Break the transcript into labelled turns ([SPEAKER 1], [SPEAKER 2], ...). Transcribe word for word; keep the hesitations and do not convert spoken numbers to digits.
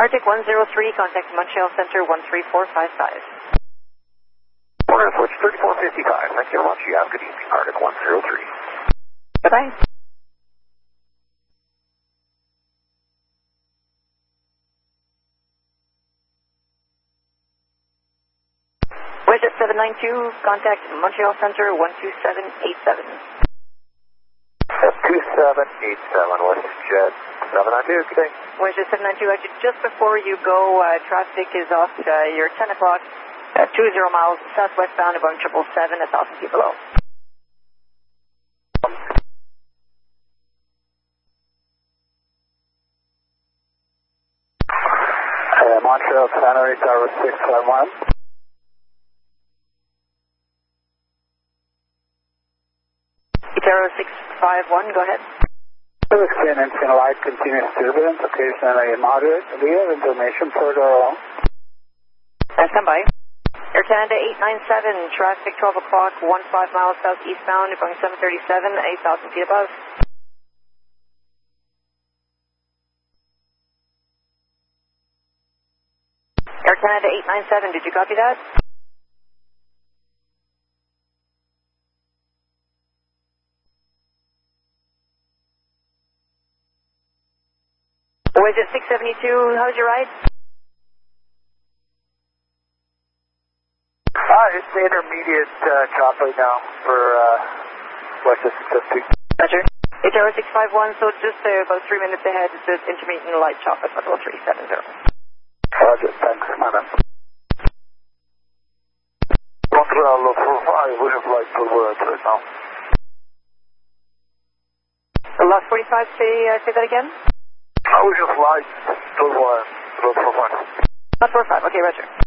[SPEAKER 1] Arctic one zero three, contact Montreal Center one three four five five.
[SPEAKER 2] We're going to switch thirty-four fifty-five. Thank you very much. You have a good evening, Arctic one zero three.
[SPEAKER 1] Bye-bye. WestJet seven nine two, contact Montreal Center one two seven eight seven.
[SPEAKER 2] two seven eight seven, WestJet seven nine two, good day.
[SPEAKER 1] WestJet seven nine two, actually just before you go, uh, traffic is off uh, your ten o'clock at two zero miles southwestbound about triple seven, one thousand feet below.
[SPEAKER 2] Uh, Montreal Center, Tower six one one.
[SPEAKER 1] Itero six five one, go ahead.
[SPEAKER 2] Scan engine light, continuous turbulence, occasionally moderate. Do you have information for the...
[SPEAKER 1] Uh, stand by. Air Canada eight nine seven, traffic twelve o'clock, one five miles southeastbound, going seven thirty-seven, eight thousand feet above. Air Canada eight nine seven, did you copy that? Was it six seventy-two, how's your ride?
[SPEAKER 2] Ah, it's the intermediate uh, chop right now for uh, WestJet six fifty.
[SPEAKER 1] Roger. Itero six five one, so just uh, about three minutes ahead, it says intermediate light chop at level three seven zero.
[SPEAKER 2] Roger, thanks, madam. Montreal level five, we have light full words right now.
[SPEAKER 1] The last forty-five, say, uh, say that again?
[SPEAKER 2] I was just light full words, level five.
[SPEAKER 1] Last forty-five, okay, roger.